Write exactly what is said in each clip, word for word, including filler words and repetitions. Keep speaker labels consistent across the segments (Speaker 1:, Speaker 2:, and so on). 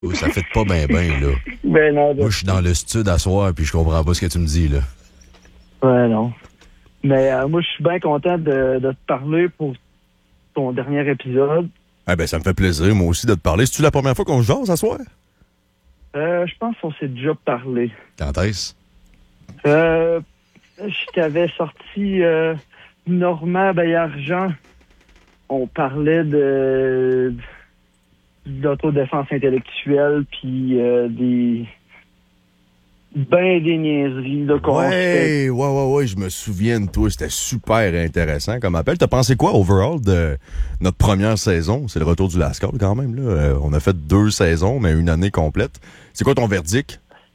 Speaker 1: Oh, ça fait pas bien, bien, là.
Speaker 2: Ben non.
Speaker 1: Moi, je suis dans le studio à soir, puis je comprends pas ce que tu me dis, là.
Speaker 2: Ouais, non. Mais euh, moi, je suis bien content de, de te parler pour ton dernier épisode.
Speaker 1: Ah ben, ça me fait plaisir, moi aussi, de te parler. C'est-tu la première fois qu'on se jase à soir?
Speaker 2: Euh, je pense qu'on s'est déjà parlé.
Speaker 1: Quand est-ce?
Speaker 2: Euh, je t'avais sorti euh, Normand Baillargeant. On parlait de d'autodéfense intellectuelle, puis euh, des... ben des niaiseries là, qu'on
Speaker 1: Ouais, ouais, ouais, ouais, je me souviens de toi. C'était super intéressant comme appel. T'as pensé quoi, overall, de notre première saison? C'est le retour du Last Call, quand même, là. Euh, on a fait deux saisons, mais une année complète. C'est quoi ton verdict?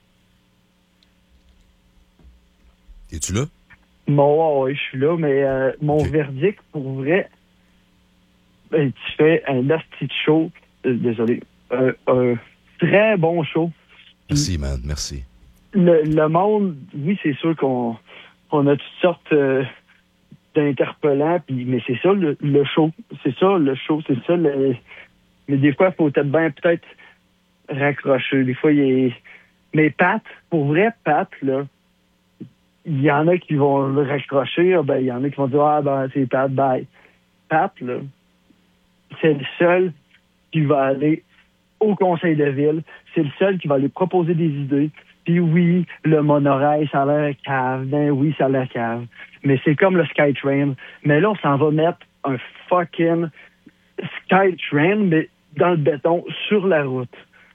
Speaker 1: Es-tu là?
Speaker 2: Bon, ouais, je suis là, mais euh, mon
Speaker 1: Okay.
Speaker 2: verdict, pour vrai, ben, tu fais un asti de show. Euh, désolé. Euh, un très bon show.
Speaker 1: Merci, man, merci.
Speaker 2: Le, le monde, oui, c'est sûr qu'on on a toutes sortes euh, d'interpellants, puis mais c'est ça le, le show. C'est ça le show, c'est ça le... Mais des fois, il faut peut-être bien peut-être raccrocher. Des fois, il est... Mais Pat, pour vrai, Pat, là, il y en a qui vont le raccrocher, ah, ben il y en a qui vont dire ah ben c'est Pat, bye. Pat, là, c'est le seul qui va aller au conseil de ville. C'est le seul qui va aller proposer des idées. Puis oui, le monorail, ça a l'air cave. Ben oui, ça a l'air cave. Mais c'est comme le Skytrain. Mais là, on s'en va mettre un fucking Skytrain, mais dans le béton, sur la route.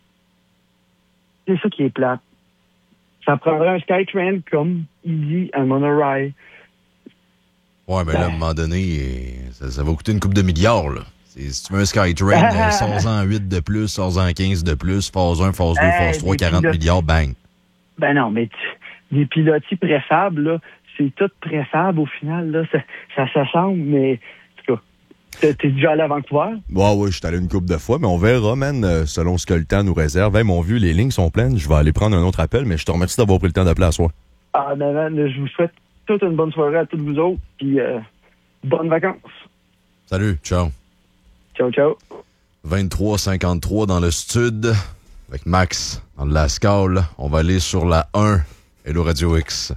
Speaker 2: C'est ça qui est plate. Ça prendrait un Skytrain comme il dit un monorail.
Speaker 1: Ouais, mais là, à un moment donné, ça, ça va coûter une couple de milliards, là. C'est, si tu veux un Skytrain, euh, sors-en huit de plus, sors-en quinze de plus, phase un, phase deux,
Speaker 2: Hey,
Speaker 1: phase trois,
Speaker 2: des
Speaker 1: quarante
Speaker 2: pilotes.
Speaker 1: milliards, bang.
Speaker 2: Ben non, mais tu- des pilotis préfables, là, c'est tout préfable au final, là. Ça, ça s'assemble, mais en tout cas, t'es, t'es déjà allé à Vancouver?
Speaker 1: Ouais, ouais, je suis allé une couple de fois, mais on verra, man, euh, selon ce que le temps nous réserve. Hey, mon vieux, les lignes sont pleines. Je vais aller prendre un autre appel, mais je te remercie d'avoir pris le temps d'appeler à soir.
Speaker 2: Ah, ben, ben, je vous souhaite toute une bonne soirée à toutes vous autres, puis euh, bonnes vacances.
Speaker 1: Salut, ciao.
Speaker 2: Ciao, ciao.
Speaker 1: vingt-trois cinquante-trois dans le stud, avec Max dans le Last Call. On va aller sur la un. Hello Radio X.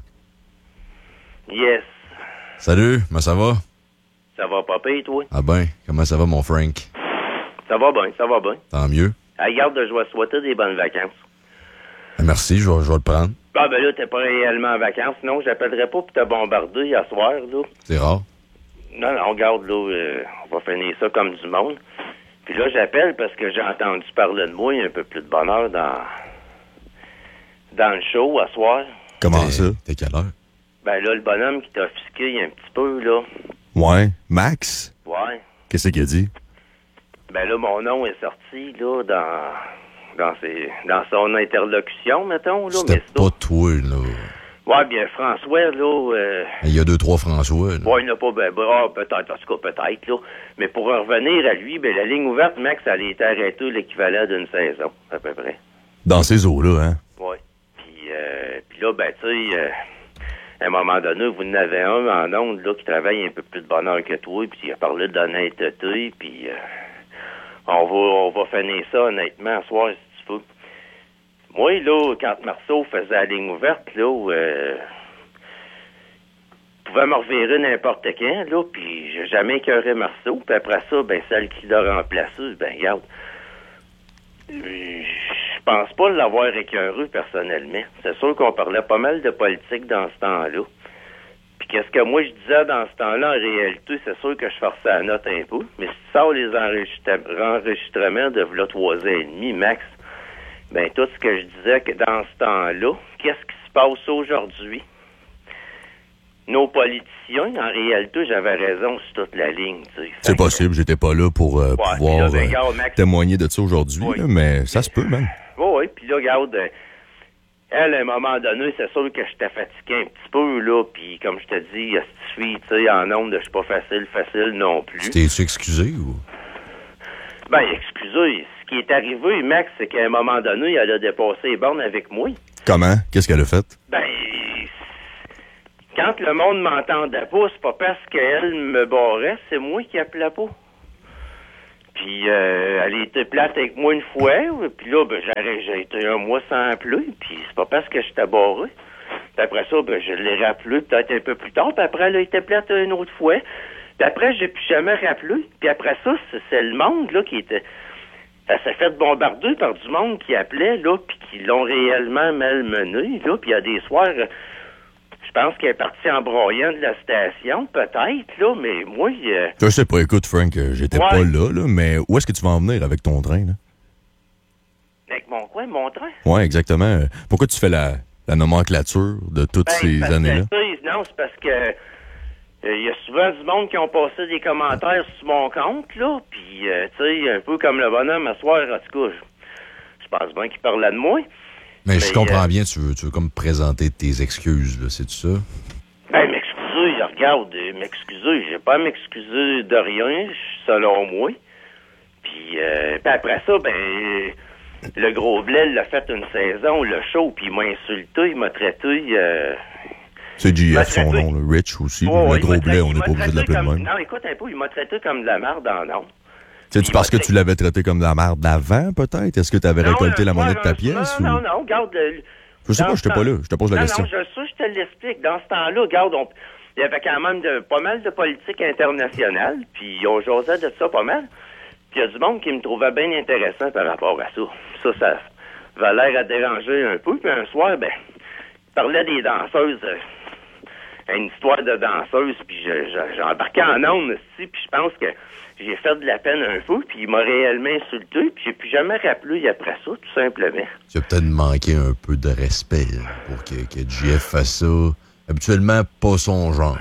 Speaker 3: Yes.
Speaker 1: Salut, comment ça va?
Speaker 3: Ça va pas pire, toi?
Speaker 1: Ah ben, comment ça va, mon Frank?
Speaker 3: Ça va bien, ça va bien.
Speaker 1: Tant mieux.
Speaker 3: Regarde, je vais souhaiter des bonnes vacances.
Speaker 1: Merci, je vais, je vais le prendre.
Speaker 3: Ah ben là, t'es pas réellement en vacances, sinon j'appellerai pas pour te bombarder hier soir, là.
Speaker 1: C'est rare.
Speaker 3: Non, non, regarde, là, euh, on va finir ça comme du monde. Puis là, j'appelle parce que j'ai entendu parler de moi un peu plus de bonheur dans dans le show à soir.
Speaker 1: Comment t'es, ça? T'es quelle heure?
Speaker 3: Ben là, le bonhomme qui t'a offusqué un petit peu, là.
Speaker 1: Ouais. Max?
Speaker 3: Ouais.
Speaker 1: Qu'est-ce qu'il a dit?
Speaker 3: Ben là, mon nom est sorti, là, dans dans ses dans son interlocution, mettons, là.
Speaker 1: C'était
Speaker 3: mais
Speaker 1: pas toi, là.
Speaker 3: Ouais, bien, François, là... Euh...
Speaker 1: Il y a deux, trois François, là.
Speaker 3: Ouais, il n'a pas... Ben, ben, ah, peut-être, en tout cas, peut-être, là. Mais pour en revenir à lui, ben, la ligne ouverte, Max, elle a été arrêtée l'équivalent d'une saison, à peu près.
Speaker 1: Dans ces eaux-là, hein?
Speaker 3: Ouais. Puis, euh, puis là, ben, tu sais, euh, à un moment donné, vous en avez un en ondes, là, qui travaille un peu plus de bonheur que toi, puis il a parlé d'honnêteté, puis euh, on va on va finir ça, honnêtement, ce soir, si tu veux. Moi, là, quand Marceau faisait la ligne ouverte, là, euh, je pouvais me revirer n'importe quand, là, puis j'ai jamais écœuré Marceau. Puis après ça, ben, celle qui l'a remplacé, ben, regarde, je pense pas l'avoir écœuré personnellement. C'est sûr qu'on parlait pas mal de politique dans ce temps-là. Puis qu'est-ce que moi je disais dans ce temps-là, en réalité, c'est sûr que je forçais la note un peu. Mais si tu sors les enregistre- enregistrements de v'là trois ans et demi, Max, ben, tout ce que je disais que dans ce temps-là, qu'est-ce qui se passe aujourd'hui? Nos politiciens, en réalité, j'avais raison sur toute la ligne. Tu sais.
Speaker 1: C'est possible, j'étais pas là pour euh,
Speaker 3: ouais,
Speaker 1: pouvoir
Speaker 3: là, ben,
Speaker 1: euh,
Speaker 3: regarde, Max,
Speaker 1: témoigner de ça aujourd'hui,
Speaker 3: oui.
Speaker 1: là, mais ça se peut, même.
Speaker 3: Oui, oui, puis là, regarde, euh, elle, à un moment donné, c'est sûr que j'étais fatigué un petit peu, là, puis comme je te dis, si tu suis, tu sais, en nombre de je suis pas facile, facile non plus.
Speaker 1: Tu t'es-tu excusé ou?
Speaker 3: Ben, excusez, ce qui est arrivé, Max, c'est qu'à un moment donné, elle a dépassé les bornes avec moi.
Speaker 1: Comment? Qu'est-ce qu'elle a fait?
Speaker 3: Ben, quand le monde m'entendait pas, c'est pas parce qu'elle me barrait, c'est moi qui appelais pas. Puis euh, elle était plate avec moi une fois, puis là, ben, j'ai, j'ai été un mois sans appeler, puis c'est pas parce que j'étais barré. Puis après ça, ben, je l'ai rappelé peut-être un peu plus tard, puis après, elle a été plate une autre fois. Puis après, j'ai plus jamais rappelé. Puis après ça, c'est, c'est le monde, là, qui était... Ça s'est fait bombarder par du monde qui appelait, là, puis qui l'ont réellement malmené, là. Puis il y a des soirs... Je pense qu'elle est partie en broyant de la station, peut-être, là, mais moi... Euh...
Speaker 1: Je sais pas, écoute, Frank, j'étais ouais. pas là, là, mais où est-ce que tu vas en venir avec ton train, là?
Speaker 3: Avec mon quoi, mon train?
Speaker 1: Oui, exactement. Pourquoi tu fais la, la nomenclature de toutes ben, ces années-là?
Speaker 3: Que, non, c'est parce que il euh, y a souvent du monde qui ont passé des commentaires sur mon compte, là, puis, euh, tu sais, un peu comme le bonhomme à soir, en tout cas, je, je pense bien qu'il parlait de moi.
Speaker 4: Mais, mais je comprends euh, bien, tu veux, tu veux comme présenter tes excuses, là, c'est-tu ça?
Speaker 3: Ben, m'excuser, regarde, m'excuser, j'ai pas à m'excuser de rien, selon moi. Puis, euh, puis après ça, ben, le gros blé l'a fait une saison, le show, puis il m'a insulté, il m'a traité... Euh,
Speaker 1: c'est J F son nom, le Rich aussi, oh, le gros blé, on n'est pas obligé de l'appeler de même.
Speaker 3: Non, écoute un peu, il m'a traité comme de la merde en nom.
Speaker 1: C'est-tu parce que tu l'avais traité comme de la merde d'avant, peut-être? Est-ce que tu avais récolté non, la monnaie de ta pièce?
Speaker 3: Non,
Speaker 1: ou...
Speaker 3: non, non, regarde... Le,
Speaker 1: je sais pas, je n'étais pas là. Je te pose la
Speaker 3: non,
Speaker 1: question.
Speaker 3: Non, je sais, je te l'explique. Dans ce temps-là, regarde, on, il y avait quand même de, pas mal de politique internationale, puis on jasait de ça pas mal. Puis il y a du monde qui me trouvait bien intéressant par rapport à ça. Ça, ça avait l'air à déranger un peu. Puis un soir, ben, il parlait des danseuses... Euh, une histoire de danseuse, puis je, je, j'ai embarqué en ondes aussi, puis je pense que j'ai fait de la peine un peu, puis il m'a réellement insulté, puis j'ai plus jamais rappelé après ça, tout simplement.
Speaker 4: Tu as peut-être manqué un peu de respect là, pour que, que J F fasse ça. Habituellement, pas son genre.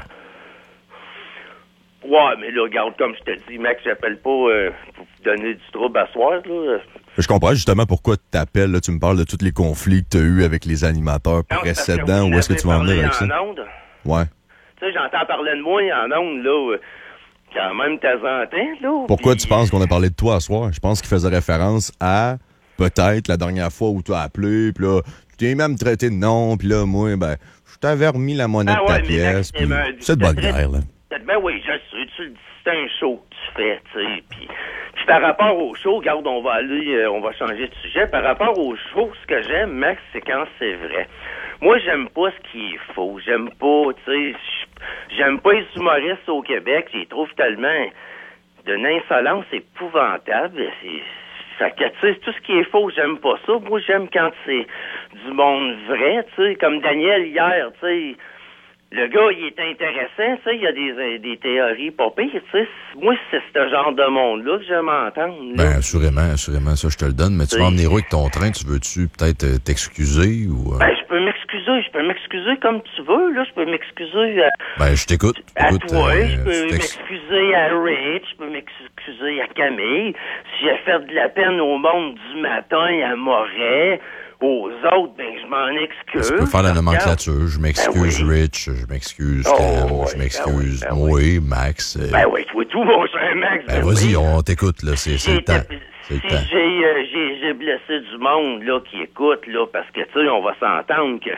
Speaker 3: Ouais, mais là, regarde, comme je te dis, Max, j'appelle pas euh, pour te donner du trouble à soir, là.
Speaker 1: Je comprends justement pourquoi tu t'appelles, là, tu me parles de tous les conflits que tu as eus avec les animateurs non, précédents, où est-ce que tu vas en venir avec ça?
Speaker 3: Onde.
Speaker 1: Ouais.
Speaker 3: Tu sais, j'entends parler de moi en ondes, là, quand même de temps en temps, là.
Speaker 1: Pourquoi
Speaker 3: pis...
Speaker 1: tu penses qu'on a parlé de toi à soir? Je pense qu'il faisait référence à, peut-être, la dernière fois où tu as appelé, puis là, tu t'es même traité de nom, puis là, moi, ben, je t'avais remis la monnaie ah, de ta ouais, pièce, puis c'est de bonne guerre, là.
Speaker 3: Ben oui, je sais, tu le dis, c'est un show que tu fais, tu sais, puis... Puis par rapport au show, regarde, on va aller, euh, on va changer de sujet. Par rapport au show, ce que j'aime, Max, c'est quand c'est vrai. Moi, j'aime pas ce qui est faux. J'aime pas, tu sais, j'aime pas les humoristes au Québec. Je les trouve tellement d'une insolence épouvantable. C'est, fait que, tu sais, tout ce qui est faux, j'aime pas ça. Moi, j'aime quand c'est du monde vrai, tu sais, comme Daniel hier, tu sais. Le gars, il est intéressant, tu sais, il y a des, des théories pas pires, tu sais. Moi, c'est ce genre de monde-là que j'aime entendre. Là.
Speaker 4: Ben, assurément, assurément, ça, je te le donne. Mais tu vas en venir où avec ton train? Tu veux-tu peut-être t'excuser ou... Euh...
Speaker 3: Ben, je peux m'excuser, je peux m'excuser comme tu veux, là. Je peux m'excuser à...
Speaker 4: Ben, je t'écoute.
Speaker 3: À
Speaker 4: Écoute,
Speaker 3: toi,
Speaker 4: euh,
Speaker 3: je peux m'excuser à Rich, je peux m'excuser à Camille. Si j'ai fait de la peine au monde du matin, à Moret... Aux autres, ben, je m'en excuse.
Speaker 4: Tu peux faire la nomenclature. Je m'excuse, ben oui. Rich. Je m'excuse, oh, Cam. Oui, je m'excuse, ben oui, ben moi, oui. Max. Euh...
Speaker 3: Ben oui, toi, tout, mon cher Max.
Speaker 4: Ben, ben vas-y, oui. on t'écoute, là. C'est, c'est le temps. C'est
Speaker 3: si
Speaker 4: le temps.
Speaker 3: J'ai, euh, j'ai, j'ai blessé du monde, là, qui écoute, là, parce que, tu sais, on va s'entendre que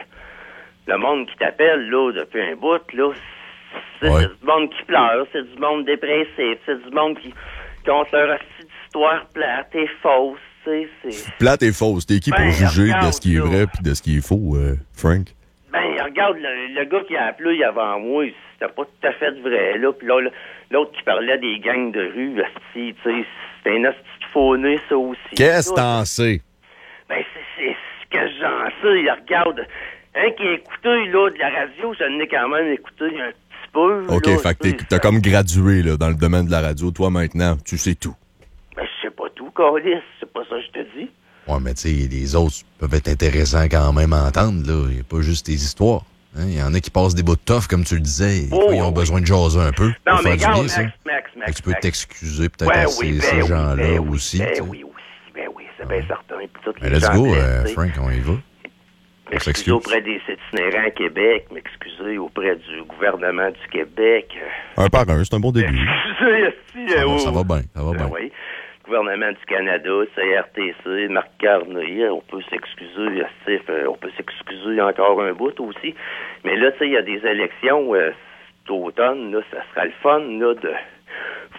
Speaker 3: le monde qui t'appelle, là, depuis un bout, là, c'est, ouais. c'est du monde qui pleure, c'est du monde dépressif, c'est du monde qui compte leur astuce d'histoire plate et fausse. C'est...
Speaker 1: Plate et fausse. T'es qui ben, pour juger regarde, de ce qui est vrai et de ce qui est faux, euh, Frank?
Speaker 3: Ben, regarde, le, le gars qui a appelé avant moi, c'était pas tout à fait vrai, là. Puis là, l'autre qui parlait des gangs de rue, tu sais, c'était un hostie de fauné, ça aussi.
Speaker 1: Qu'est-ce que t'en sais?
Speaker 3: Ben, c'est, c'est ce que j'en sais. Regarde, un qui a écouté, là, de la radio, j'en ai quand même écouté un petit peu.
Speaker 1: OK,
Speaker 3: là,
Speaker 1: fait que t'es, t'as comme gradué, là, dans le domaine de la radio. Toi, maintenant, tu sais tout.
Speaker 3: Ben, je sais pas tout, Carlis. C'est pas ça que je te dis.
Speaker 4: Ouais, mais tu sais, les autres peuvent être intéressants quand même à entendre, là. Il n'y a pas juste tes histoires. Il hein? y en a qui passent des bouts de toffe, comme tu le disais. Oh, ils ont oui. besoin de jaser un peu.
Speaker 3: Non, mais
Speaker 4: regarde,
Speaker 3: Max, Max, Max, Max.
Speaker 4: Tu peux
Speaker 3: Max.
Speaker 4: t'excuser peut-être
Speaker 3: ouais,
Speaker 4: à
Speaker 3: oui,
Speaker 4: ces,
Speaker 3: ben,
Speaker 4: ces gens-là
Speaker 3: ben,
Speaker 4: aussi.
Speaker 3: Ben oui, aussi. Ben oui, c'est bien certain. Puis toutes
Speaker 4: ben,
Speaker 3: les
Speaker 4: let's
Speaker 3: gens
Speaker 4: go, euh, Frank, on y va.
Speaker 3: M'excuser auprès des itinérants à Québec, m'excuser auprès du gouvernement du Québec.
Speaker 1: Un par un, c'est un bon début.
Speaker 3: M'excuser aussi.
Speaker 4: Ça,
Speaker 3: euh,
Speaker 4: ça va bien, ça va
Speaker 3: ben
Speaker 4: bien.
Speaker 3: Oui. Gouvernement du Canada, C R T C, Marc Carney, on peut s'excuser, Steve, on peut s'excuser encore un bout aussi. Mais là, tu sais, il y a des élections euh, cet automne, là, ça sera le fun, là, de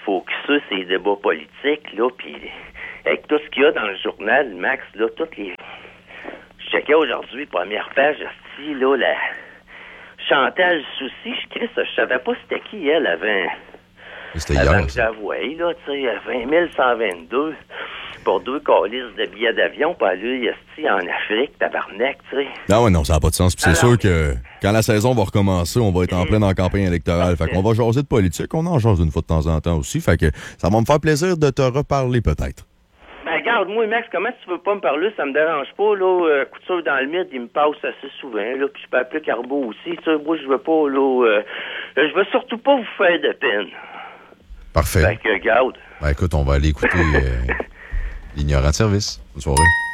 Speaker 3: focusser sur les débats politiques, là, puis avec tout ce qu'il y a dans le journal, Max, là, toutes les... Je checkais aujourd'hui, première page, hostie, là, la... Chantal Soucy, je crie ça, je savais pas c'était qui, elle, avait...
Speaker 4: C'était
Speaker 3: avant
Speaker 4: hier,
Speaker 3: que
Speaker 4: ça.
Speaker 3: j'avouais, là, tu sais, vingt mille cent vingt-deux pour deux calices de billets d'avion pour aller, hostie, en Afrique, tabarnak, tu sais.
Speaker 1: Non, ouais, non, ça n'a pas de sens. Puis c'est
Speaker 3: Alors,
Speaker 1: sûr que quand la saison va recommencer, on va être en pleine en campagne électorale. Fait qu'on va jaser de politique. On en jase une fois de temps en temps aussi. Fait que ça va me faire plaisir de te reparler peut-être.
Speaker 3: Ben, regarde, moi, Max, comment tu veux pas me parler? Ça me dérange pas, là. Euh, couture dans le mythe, il me passe assez souvent, là. Puis je peux appeler Carbo aussi. Tu sais, moi, je veux pas, là. Euh, je veux surtout pas vous faire de peine.
Speaker 4: Parfait.
Speaker 3: Fait que, regarde.
Speaker 4: Ben, écoute, on va aller écouter euh, l'ignorant de service. Bonne soirée.